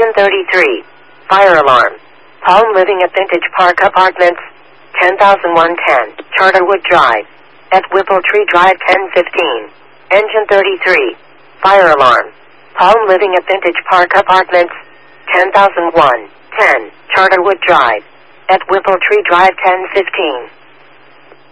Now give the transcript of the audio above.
Engine 33. Fire alarm. Palm Living at Vintage Park Apartments, 10,110, Charterwood Drive. At Whippletree Drive 1015. Engine 33. Fire alarm. Palm Living at Vintage Park Apartments, 10,001, 10, Charterwood Drive. At Whippletree Drive 1015.